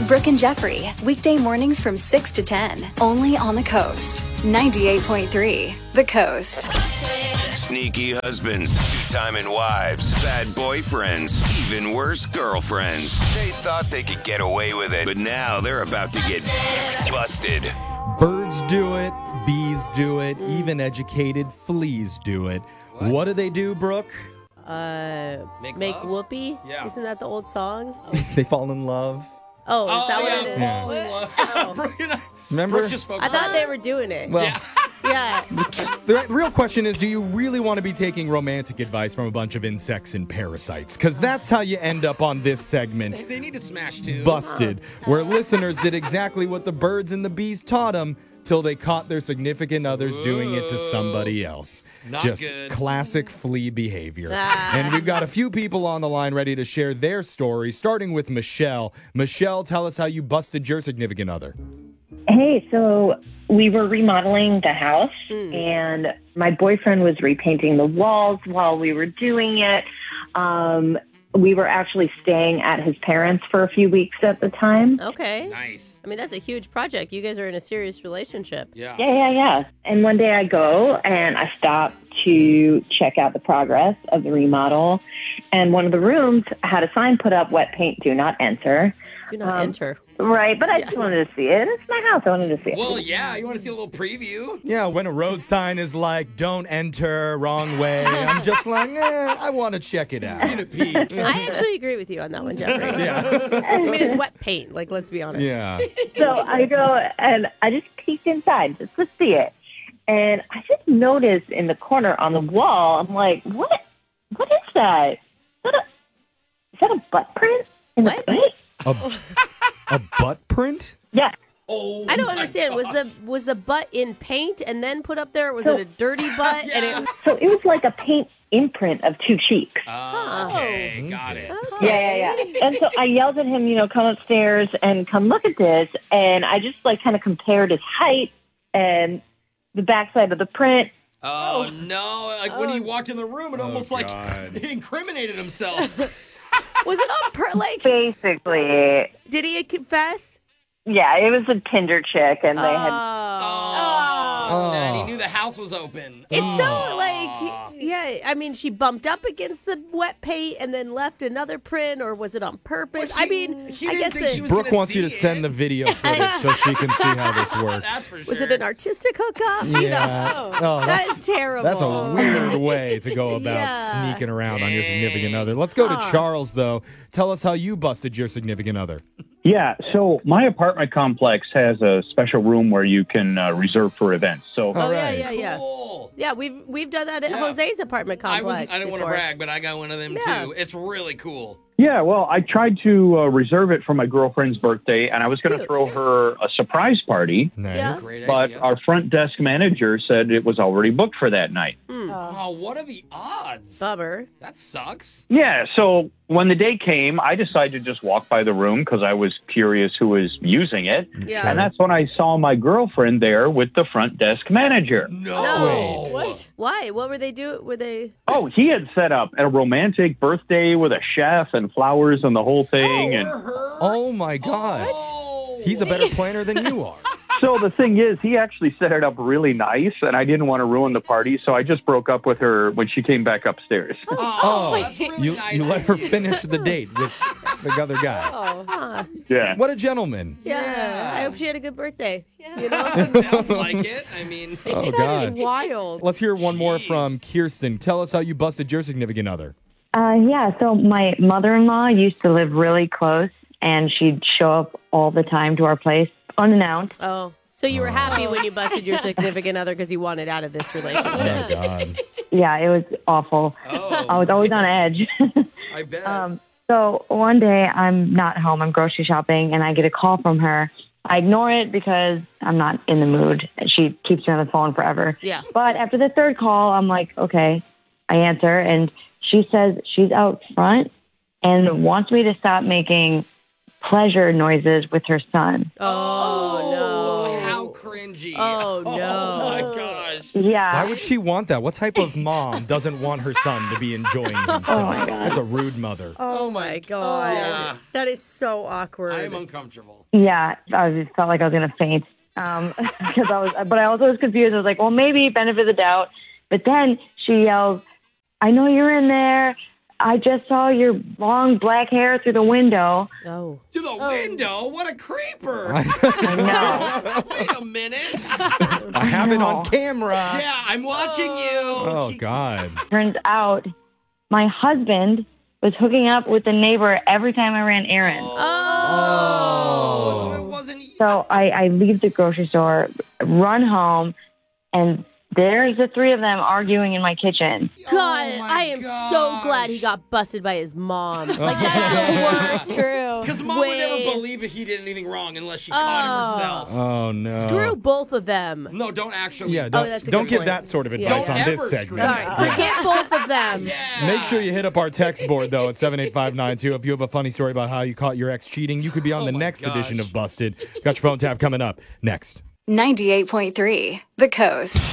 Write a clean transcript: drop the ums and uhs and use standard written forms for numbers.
Brooke and Jeffrey, weekday mornings from 6 to 10, only on the Coast. 98.3, The Coast. Sneaky husbands, two-timing wives, bad boyfriends, even worse girlfriends. They thought they could get away with it, but now they're about to get busted. Birds do it, bees do it, even educated fleas do it. What do they do, Brooke? Make whoopee? Yeah. Isn't that the old song? They fall in love. Oh, is that what it is? Fall in love. Brooke and I- Remember? Brooke just focused I thought they were doing it. Well, Yeah. the real question is, do you really want to be taking romantic advice from a bunch of insects and parasites? Because that's how you end up on this segment, They need to smash too. Busted, where listeners did exactly what the birds and the bees taught them till they caught their significant others doing it to somebody else. Not Just good. classic flea behavior. And we've got a few people on the line ready to share their story, starting with Michelle. Michelle, tell us how you busted your significant other. Hey, so we were remodeling the house, and my boyfriend was repainting the walls while we were doing it. We were actually staying at his parents' for a few weeks at the time. Okay. Nice. I mean, that's a huge project. You guys are in a serious relationship. Yeah. Yeah. And one day I go and I stop to check out the progress of the remodel. And one of the rooms had a sign put up, wet paint, do not enter. Do not enter. Right, but I just wanted to see it. It's my house. I wanted to see it. Well, yeah. You want to see a little preview? Yeah, when a road sign is like, don't enter, wrong way, I'm just like, I want to check it out. Need a peek. I actually agree with you on that one, Jeffrey. Yeah. I mean, it's wet paint. Like, let's be honest. Yeah. So I go and I just peeked inside just to see it. And I just noticed in the corner on the wall, I'm like, what is that? Is that a butt print in the What? paint? A butt print? Yeah. Oh, I don't understand. Was the butt in paint and then put up there? Or was it a dirty butt? Yeah. And it, So it was like a paint imprint of two cheeks. Okay, got it. okay. Yeah. And so I yelled at him, come upstairs and come look at this. And I just kind of compared his height and the backside of the print. Oh, no. Like when he walked in the room, it almost like God. he incriminated himself. Was it on like? Basically, Did he confess? yeah, it was a Tinder chick, and they had. Oh, man, he knew the house was open. It's so like, yeah. I mean, she bumped up against the wet paint and then left another print, or was it on purpose? Well, I mean, he I didn't guess think she it, was Brooke gonna wants you to see send it. the video footage so she can see how this works. That's for sure. was it an artistic hookup? Yeah. Oh, That is terrible. That's a weird way to go about Yeah. sneaking around on your significant other. Let's go to Charles, though. Tell us how you busted your significant other. Yeah, so my apartment complex has a special room where you can reserve for events. So Oh right. yeah. Cool. Yeah, we've done that at Yeah. Jose's apartment complex. I didn't want to before. brag, but I got one of them Yeah. too. It's really cool. yeah, well, I tried to reserve it for my girlfriend's birthday, and I was going to Cute. throw her a surprise party, Nice. Yeah. Great but idea. our front desk manager said it was already booked for that night. Oh, what are the odds? Bummer. That sucks. Yeah, so when the day came, I decided to just walk by the room because I was curious who was using it. Yeah. And that's when I saw my girlfriend there with the front desk manager. No. What? Why? What were they doing? Were they? Oh, he had set up a romantic birthday with a chef and flowers and the whole thing. And Oh, my God. Oh. He's a better planner than you are. so the thing is, he actually set it up really nice, and I didn't want to ruin the party, so I just broke up with her when she came back upstairs. Oh, that's really you, nice. you let her finish the date with the other guy. Huh. Yeah. What a gentleman. Yeah. I hope she had a good birthday. You know? Sounds like it. I mean, Oh, God. Wild. Let's hear one more Jeez. from Kirsten. Tell us how you busted your significant other. Yeah, so my mother-in-law used to live really close, and she'd show up all the time to our place unannounced. Oh. So you were happy when you busted your significant other because you wanted out of this relationship. Oh, God. Yeah, it was awful. oh, I was always on edge. I bet. So one day I'm not home, I'm grocery shopping, and I get a call from her. I ignore it because I'm not in the mood. She keeps me on the phone forever. Yeah. But after the third call, I'm like, okay. I answer, and she says she's out front and wants me to stop making pleasure noises with her son. Oh, no. How cringy. Oh, no. Oh, my gosh. Yeah. Why would she want that? What type of mom doesn't want her son to be enjoying himself? Oh, my God. That's a rude mother. Oh, my God. Yeah. That is so awkward. I am uncomfortable. Yeah, I just felt like I was going to faint. Because but I also was confused. I was like, well, maybe benefit of the doubt. But then she yells, I know you're in there. I just saw your long black hair through the window. Oh. To the window? What a creeper. I know. Wait a minute. I have it on know. camera. Yeah, I'm watching you. Oh, God. Turns out my husband was hooking up with the neighbor every time I ran errands. Oh. So it wasn't you. So I leave the grocery store, run home, and there's the three of them arguing in my kitchen. God, Oh, my I am so glad he got busted by his mom. Like, that's the worst. True. Because mom would never believe that he did anything wrong unless she caught him herself. Oh, no. Screw both of them. No, don't actually. Yeah, that's a don't good give point. that sort of Yeah. advice Don't on this ever segment. Sorry. Forget both of them. Yeah. Make sure you hit up our text board, though, at 78592. If you have a funny story about how you caught your ex cheating, you could be on the my next gosh. edition of Busted. Got your phone tap coming up next. 98.3 The Coast.